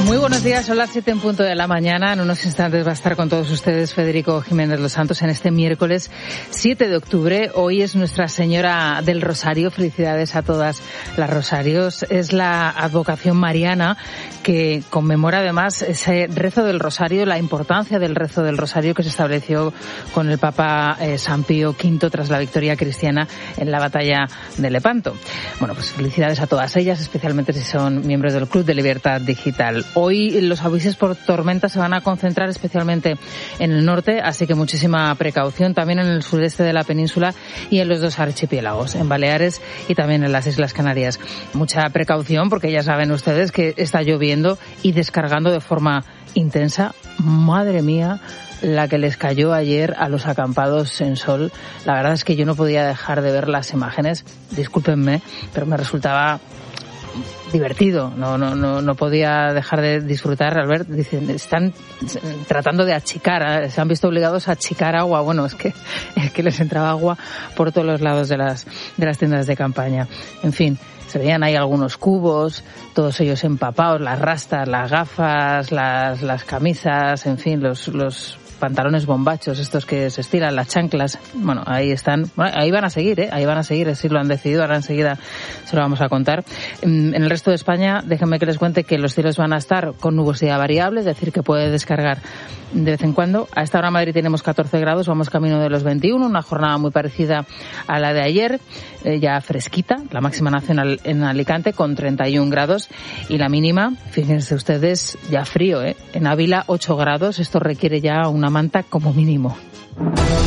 Muy buenos días, son las 7 en punto de la mañana. En unos instantes va a estar con todos ustedes Federico Jiménez Los Santos en este miércoles 7 de octubre. Hoy es Nuestra Señora del Rosario. Felicidades a todas las rosarios. Es la advocación mariana que conmemora además ese rezo del rosario, la importancia del rezo del rosario que se estableció con el Papa San Pío V tras la victoria cristiana en la batalla de Lepanto. Bueno, pues felicidades a todas ellas, especialmente si son miembros del Club de Libertad Digital. Hoy los avisos por tormenta se van a concentrar especialmente en el norte, así que muchísima precaución, también en el sureste de la península y en los dos archipiélagos, en Baleares y también en las Islas Canarias. Mucha precaución porque ya saben ustedes que está lloviendo y descargando de forma intensa. Madre mía, la que les cayó ayer a los acampados en Sol. La verdad es que yo no podía dejar de ver las imágenes, discúlpenme, pero me resultaba divertido, no podía dejar de disfrutar. Albert, dicen, están tratando de achicar, se han visto obligados a achicar agua. Bueno, es que les entraba agua por todos los lados de las tiendas de campaña. En fin, se veían ahí algunos cubos, todos ellos empapados, las rastas, las gafas, las camisas, en fin, los pantalones bombachos, estos que se estiran, las chanclas. Bueno, ahí están. Bueno, ahí van a seguir, así lo han decidido. Ahora enseguida se lo vamos a contar. En el resto de España, déjenme que les cuente que los cielos van a estar con nubosidad variable, es decir, que puede descargar de vez en cuando. A esta hora en Madrid tenemos 14 grados, vamos camino de los 21, una jornada muy parecida a la de ayer, ya fresquita, la máxima nacional en Alicante con 31 grados y la mínima, fíjense ustedes, ya frío, en Ávila 8 grados, esto requiere ya una manta como mínimo.